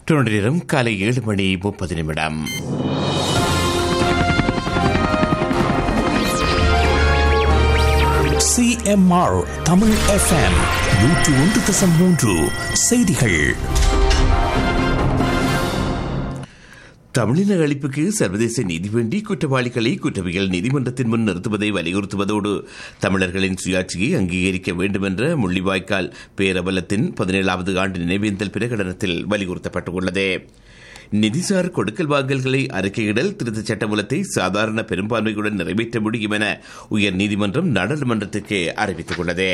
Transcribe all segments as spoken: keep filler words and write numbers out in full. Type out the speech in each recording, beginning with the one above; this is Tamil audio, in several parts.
டொரண்டோ நேரம் காலை ஏழு மணி முப்பது நிமிடம். C M R Tamil F M நூற்று ஒன்று தசம் மூன்று செய்திகள். தமிழின அழிப்புக்கு சர்வதேச நீதி வேண்டி குற்றவாளிகளை குற்றவியல் நீதிமன்றத்தின் முன் நிறுத்துவதை வலியுறுத்துவதோடு தமிழர்களின் சுயாட்சியை அங்கீகரிக்க வேண்டும் என்ற முள்ளிவாய்க்கால் பேரவலத்தின் பதினேழாவது ஆண்டு நினைவேந்தல் பிரகடனத்தில் வலியுறுத்தப்பட்டுள்ளது. நிதிசார் கொடுக்கல் வாங்கல்களை அறிக்கையிடல் திருத்தச் சட்டமூலத்தை சாதாரண பெரும்பான்மையுடன் நிறைவேற்ற முடியும் என உயர்நீதிமன்றம் நாடாளுமன்றத்திற்கு அறிவித்துள்ளது.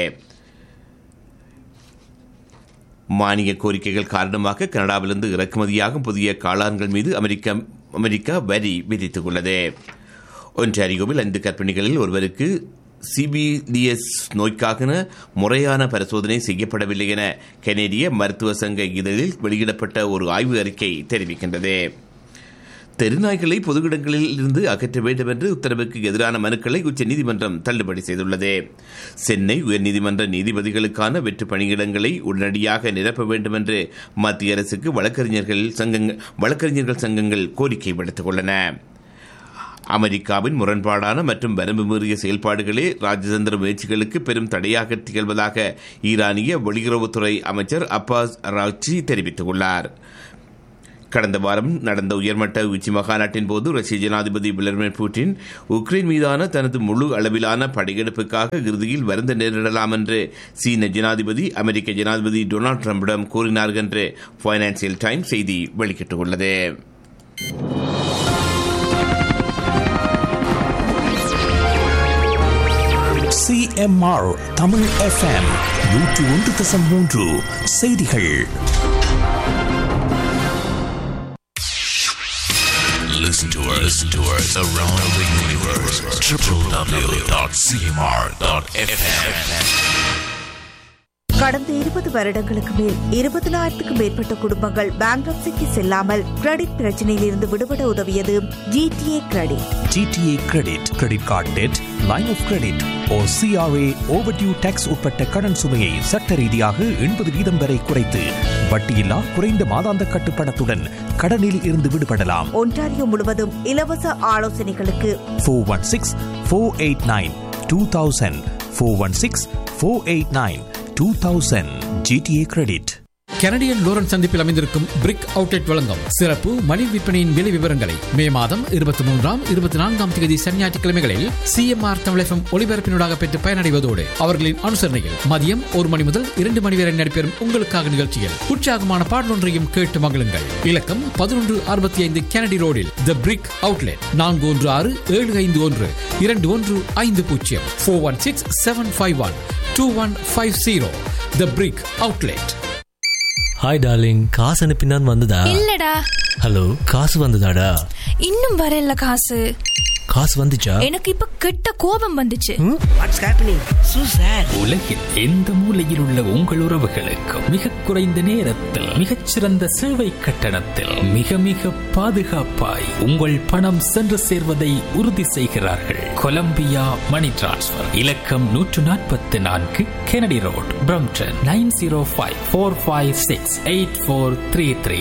மானிய கோரிக்கைகள் காரணமாக கனடாவிலிருந்து இறக்குமதியாகும் புதிய காளான்கள் மீது அமெரிக்கா அமெரிக்கா வரி விதித்துள்ளது. ஒன்டாரியோவில் ஐந்து கர்ப்பிணிகளில் ஒருவருக்கு சிபிடிஎஸ் நோய்க்காக முறையான பரிசோதனை செய்யப்படவில்லை என கனேடிய மருத்துவ சங்க இதழில் வெளியிடப்பட்ட ஒரு ஆய்வு அறிக்கை தெரிவிக்கின்றது. தெருநாய்களை பொது இடங்களில் இருந்து அகற்ற வேண்டும் என்று உத்தரவுக்கு எதிரான மனுக்களை உச்சநீதிமன்றம் தள்ளுபடி செய்துள்ளது. சென்னை உயர்நீதிமன்ற நீதிபதிகளுக்கான வெற்று பணியிடங்களை உடனடியாக நிரப்ப வேண்டும் என்று மத்திய அரசுக்கு வழக்கறிஞர்கள் சங்கங்கள் வழக்கறிஞர்கள் சங்கங்கள் கோரிக்கை விடுத்துள்ளன. அமெரிக்காவின் முரண்பாடான மற்றும் வரம்பு மீறிய செயல்பாடுகளே ராஜதந்திர முயற்சிகளுக்கு பெரும் தடையாக திகழ்வதாக ஈரானிய வெளியுறவுத்துறை அமைச்சர் அப்பாஸ் அராக்சி தெரிவித்துள்ளார். கடந்த வாரம் நடந்த உயர்மட்ட உச்சி மகாநாட்டின் போது ரஷ்ய ஜனாதிபதி விளாடிமிர் புட்டின் உக்ரைன் மீதான தனது முழு அளவிலான படையெடுப்புக்காக இறுதியில் வருந்த நேரிடலாம் என்று சீன ஜனாதிபதி அமெரிக்க ஜனாதிபதி டொனால்டு டிரம்பிடம் கூறினார் என்று பைனான்சியல் டைம்ஸ் செய்தி வெளியிட்டுள்ளது. C M R Tamil F M நூற்று ஒன்று தசம் மூன்று செய்திகள். Listen to us, listen to us around the universe. w w w dot c m r dot f m. கடந்த இருபது வருடங்களுக்கு மேல் இருபதினாயிரத்துக்கும் மேற்பட்ட குடும்பங்கள் பேங்க்ரப்சிக்கு செல்லாமல் கிரெடிட் பிரச்சனையில் இருந்து விடுபட உதவியது GTA credit. GTA credit credit card dead, line of credit O CRA overdue tax உட்பட்ட கடன் சுமையை சட்ட ரீதியாக எண்பது வீதம் வரை குறைத்து வட்டியில்லா குறைந்த மாதாந்த கட்டுப்பணத்துடன் கடனில் இருந்து விடுபடலாம். ஒன்டாரியோ முழுவதும் இலவச ஆலோசனைகளுக்கு four one six four eight nine two thousand four one six four eight nine two thousand GTA credit. Canadian Lawrence சந்திப்பில் அமைந்திருக்கும் பிரிக் அவுட்லெட் வழங்கும் சிறப்பு மணி விற்பனையின் விலை விவரங்களை மே மாதம் இருபத்தி மூன்றாம் இருபத்தி நான்காம் தேதி சனியாற்றுக்கிழமைகளில் சிஎம்ஆர் தமிழ் எஃப்எம் ஒளிபரப்பினூடாக பெற்று பயனடைவதோடு அவர்களின் அனுசரணையில் மதியம் ஒரு மணி முதல் இரண்டு மணி வரை நடைபெறும் உங்களுக்காக நிகழ்ச்சியில் உற்சாகமான பாடலொன்றையும் கேட்டு மகிழுங்கள். இலக்கம் பதினொன்று அறுபத்தி ஐந்து கெனடி ரோடில் தி பிரிக் அவுட்லெட், நான்கு ஒன்று ஆறு ஏழு ஐந்து ஒன்று இரண்டு ஒன்று ஐந்து பூஜ்ஜியம் four one six seven five one two one five zero. தி பிரிக் அவுட்லெட். ஹாய் டார்லிங், காசு அனுப்பினான் வந்ததா? இல்லடா. ஹலோ, காசு வந்ததாடா? இன்னும் வரல. காசு காசு வந்துச்சா? எனக்கு இப்ப கெட்ட கோபம் வந்துச்சு. What's happening சூசர்? உலகில் எந்த மூலையில் உள்ள உங்கள் உறவுகளுக்கு மிக குறைந்த நேரத்தில் மிகச்சிறந்த சேவை கட்டணத்தில் மிக மிக பாதுகாப்பாய் உங்கள் பணம் சென்று சேர்வதை உறுதி செய்கிறார்கள். கொலம்பியா மணி டிரான்ஸ்பர். இலக்கம் நூற்று நாற்பத்தி நான்கு Kennedy road, Brampton, nine zero five four five six eight four three three.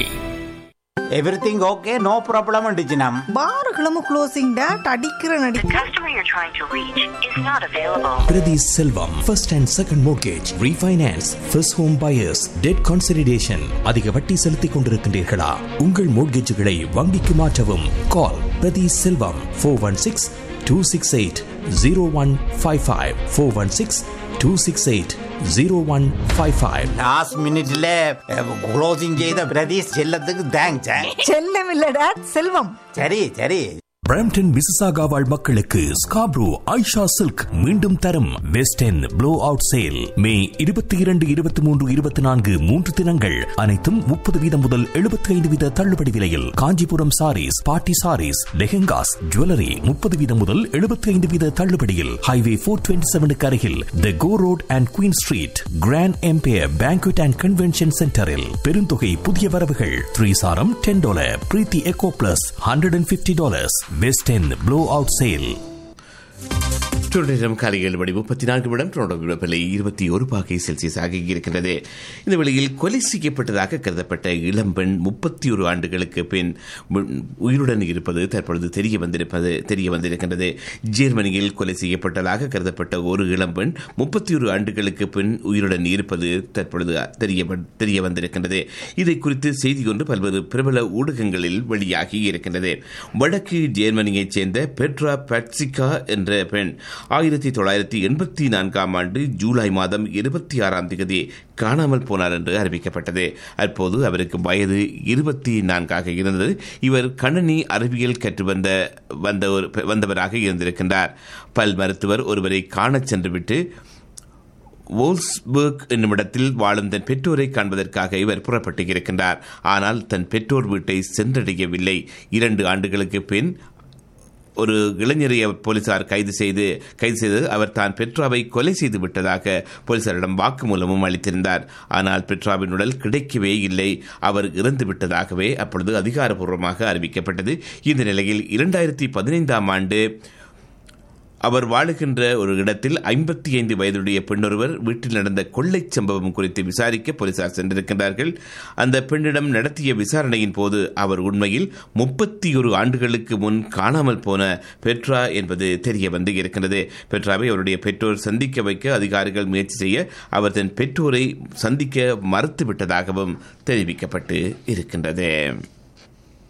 Everything okay, no problem டிஜினம். பாருகளும் closing date அடிக்கிற நடி. The customer you're trying to reach is not available. Priti Selvam, first and second mortgage, refinance, first home buyers, debt consolidation. அதிக வட்டி செலுத்திக் கொண்டிருக்கின்றீர்களா? உங்கள் மோட்கேஜுகளை வங்கிக்கு மாற்றவும். கால் பிரதி செல்வம் four one six two six eight zero one five five four one six two six eight zero one five five. Last மினிட்ல க்ளோசிங் செய்த பிரதீஷ் செல்லத்துக்கு தேங்க்ஸ். செல்லம் இல்ல டேட், செல்வம். சரி சரி. பிரம்டன் மிசிசாகா வாழ் மக்களுக்கு ஸ்காப்ரோ ஐஷா சில்க் மீண்டும் தரும் west end flow out sale மே இருபத்தி இரண்டு இருபத்தி மூன்று இருபத்தி நான்கு மூன்று தினங்கள் அனைத்தும் முப்பது வீதம் முதல் எழுபத்தி ஐந்து வீத தள்ளுபடி விலையில். காஞ்சிபுரம் சாரீஸ், பார்ட்டி சாரீஸ், லெஹெங்காஸ், ஜுவல்லரி முப்பது வீதம் முதல் எழுபத்தி ஐந்து வீத தள்ளுபடியில். ஹைவே போர் டுவெண்ட்டி செவனுக்கு அருகில் தி கோ road and queen street grand empire banquet and convention சென்டரில் பெருந்தொகை புதிய வரவுகள். த்ரீ சாரம் ten dollar, Preethi echo plus hundred and fifty dollars. Best in blowout sale. நேரம் காலை ஏழு மணி முப்பத்தி நான்கு நிமிடம் டொரண்டோ வெப்பநிலை இருபத்தி ஒரு பாகை செல்சியஸ் ஆகி இருக்கின்றது. இந்த வேளையில் கொலை செய்யப்பட்டதாக கருதப்பட்ட இளம்பெண் முப்பத்தி ஒரு ஆண்டுகளுக்கு பின் உயிருடன் இருப்பது தற்பொழுது தெரிய வந்திருப்பது தெரிய வந்திருக்கின்றது. ஜெர்மனியில் கொலை செய்யப்பட்டதாக கருதப்பட்ட ஒரு இளம்பெண் முப்பத்தி ஒரு ஆண்டுகளுக்கு பின் உயிருடன் இருப்பது தற்பொழுது தெரிய தெரிய வந்திருக்கின்றது. இதை குறித்து செய்தி ஒன்று பல்வேறு பிரபல ஊடகங்களில் வெளியாகி இருக்கின்றது. வடக்கு ஜெர்மனியைச் சேர்ந்த பெட்ரா பட்சிகா என்ற பெண் ஆயிரத்தி தொள்ளாயிரத்தி எண்பத்தி நான்காம் ஆண்டு ஜூலை மாதம் இருபத்தி ஆறாம் தேதி காணாமல் போனார் என்று அறிவிக்கப்பட்டது. அப்போது அவருக்கு வயது இருபத்தி நான்காக இருந்தது. இவர் கணனி அறிவியல் கற்று வந்த வந்தவராக இருந்திருக்கின்றார். பல் மருத்துவர் ஒருவரை காணச் சென்றுவிட்டு வோல்ஸ்பர்க் என்னுமிடத்தில் வாழும் தன் பெற்றோரை காண்பதற்காக இவர் புறப்பட்டு இருக்கின்றார். ஆனால் தன் பெற்றோர் வீட்டை சென்றடையவில்லை. இரண்டு ஆண்டுகளுக்கு பின் ஒரு இளைஞரை போலீசார் கைது செய்து கைது செய்து அவர் தான் பெட்ராவை கொலை செய்து விட்டதாக போலீசாரிடம் வாக்குமூலமும் அளித்திருந்தார். ஆனால் பெட்ராவின் உடல் கிடைக்கவே இல்லை. அவர் இறந்து விட்டதாகவே அப்பொழுது அதிகாரப்பூர்வமாக அறிவிக்கப்பட்டது. இந்த நிலையில் இரண்டாயிரத்தி பதினைந்தாம் ஆண்டு அவர் வாழுகின்ற ஒரு இடத்தில் ஐம்பத்தி ஐந்து வயதுடைய பெண்ணொருவர் வீட்டில் நடந்த கொள்ளை சம்பவம் குறித்து விசாரிக்க போலீசார் சென்றிருக்கின்றார்கள். அந்த பெண்ணிடம் நடத்திய விசாரணையின் போது அவர் உண்மையில் முப்பத்தி ஒரு ஆண்டுகளுக்கு முன் காணாமல் போன பெட்ரா என்பது தெரிய வந்து இருக்கின்றது. பெட்ராவை அவருடைய பெற்றோர் சந்திக்க வைக்க அதிகாரிகள் முயற்சி செய்ய அவர் தன் பெற்றோரை சந்திக்க மறுத்துவிட்டதாகவும் தெரிவிக்கப்பட்டு இருக்கின்றது.